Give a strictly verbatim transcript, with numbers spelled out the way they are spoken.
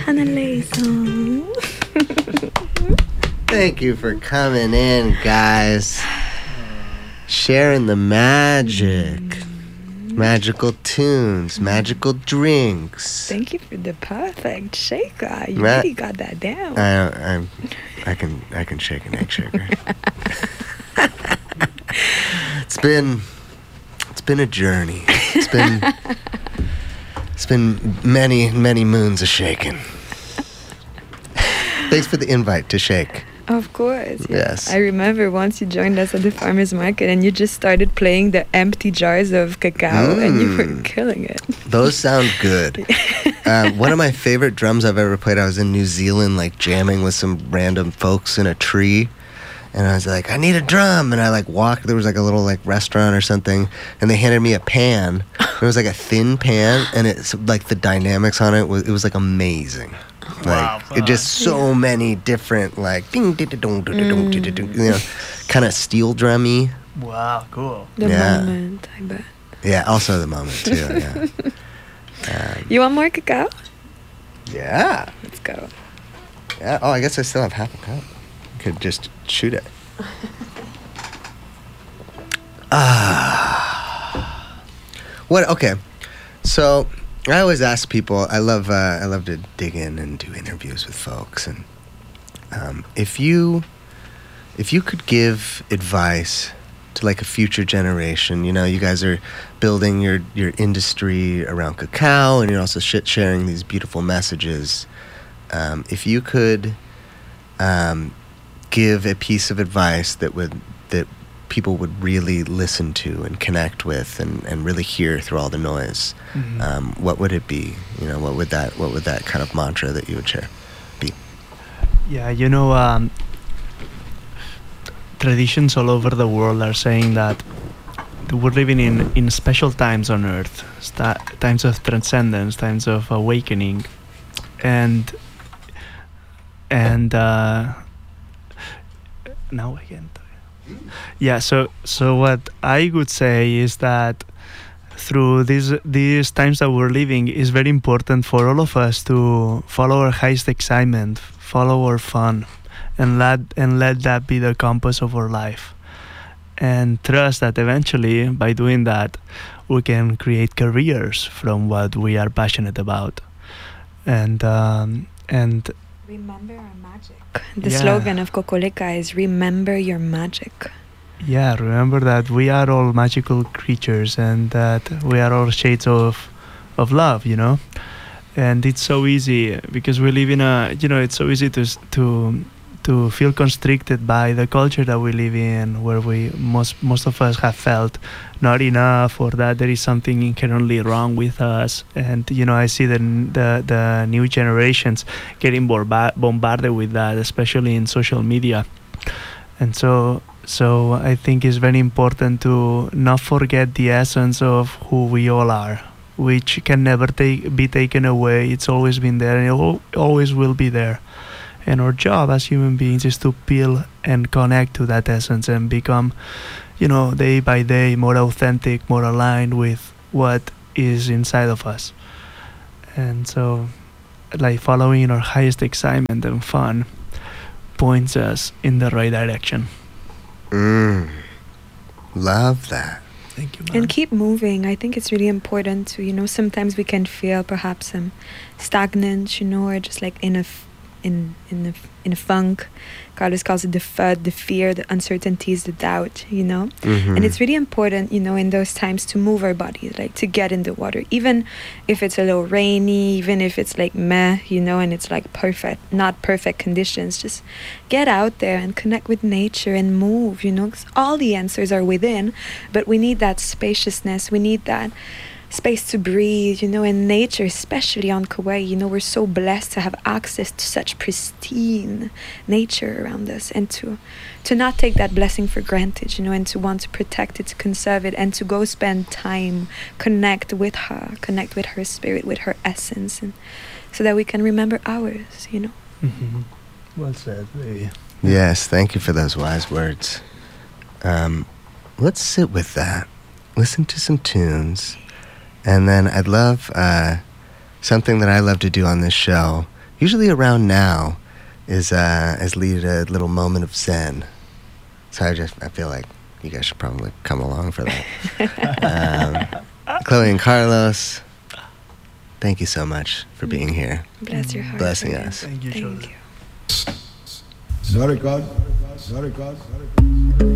Hanalei song. Thank you for coming in, guys. Sharing the magic. Magical tunes, magical drinks. Thank you for the perfect shaker. You Ma- really got that down. I, I, I can, I can shake an egg shaker. It's been, it's been a journey. It's been, it's been many, many moons of shaking. Thanks for the invite to shake. Of course. Yes. I remember once you joined us at the farmer's market and you just started playing the empty jars of cacao mm. and you were killing it. Those sound good. uh, one of my favorite drums I've ever played, I was in New Zealand, like jamming with some random folks in a tree. And I was like, I need a drum. And I like walked, there was like a little like restaurant or something. And they handed me a pan. It was like a thin pan. And it's like the dynamics on it, was it was like amazing. Like, wow, it just so yeah. many different, like, ding, ding, ding, ding, ding, ding, ding, you know, kind of steel drummy. Wow, cool. The yeah. moment, I bet. Yeah, also the moment, too, yeah. Um, you want more cacao? Yeah. Let's go. Yeah. Oh, I guess I still have half a cup. I could just shoot it. Ah. What? Okay. So... I always ask people. I love. Uh, I love to dig in and do interviews with folks. And um, if you, if you could give advice to like a future generation, you know, you guys are building your your industry around cacao, and you're also sh- sharing these beautiful messages. Um, if you could um, give a piece of advice that would that people would really listen to and connect with and, and really hear through all the noise, mm-hmm. um, what would it be? You know, what would that what would that kind of mantra that you would share be? Yeah, you know, um, traditions all over the world are saying that we're living in, in special times on Earth, sta- times of transcendence, times of awakening, and and uh, now again. Yeah, so so what I would say is that through these these times that we're living, is very important for all of us to follow our highest excitement, follow our fun, and let and let that be the compass of our life, and trust that eventually by doing that we can create careers from what we are passionate about, and um, and remember our magic. The yeah. slogan of Kokoleka is remember your magic. Yeah, remember that we are all magical creatures and that we are all shades of of love, you know. And it's so easy because we live in a, you know, it's so easy to to to feel constricted by the culture that we live in, where we most most of us have felt not enough, or that there is something inherently wrong with us. And you know, I see the the, the new generations getting bomba- bombarded with that, especially in social media. And so so I think it's very important to not forget the essence of who we all are, which can never take be taken away. It's always been there, and it al- always will be there. And our job as human beings is to peel and connect to that essence and become, you know, day by day more authentic, more aligned with what is inside of us. And so, like, following our highest excitement and fun points us in the right direction. Mm. Love that. Thank you, man. And keep moving. I think it's really important to, you know, sometimes we can feel perhaps um, stagnant, you know, or just like in a f- in in a, in a funk. Carlos calls it the F U D, the fear, the uncertainties, the doubt, you know. Mm-hmm. And it's really important, you know, in those times to move our bodies, like to get in the water, even if it's a little rainy, even if it's like meh, you know, and it's like perfect, not perfect conditions. Just get out there and connect with nature and move, you know, 'cause all the answers are within, but we need that spaciousness. We need that space to breathe, you know, in nature, especially on Kauai. You know, we're so blessed to have access to such pristine nature around us, and to to not take that blessing for granted, you know, and to want to protect it, to conserve it, and to go spend time, connect with her, connect with her spirit, with her essence, and so that we can remember ours, you know. Mm-hmm. Well said, baby. Yes, thank you for those wise words. Um, let's sit with that. Listen to some tunes. And then I'd love, uh, something that I love to do on this show usually around now is uh, is lead a little moment of zen. So I just I feel like you guys should probably come along for that. um, Chloe and Carlos, thank you so much for being here. Bless your heart. Blessing Ryan. us. Thank you, Thank Jordan. you. Is that a God? Is that a God?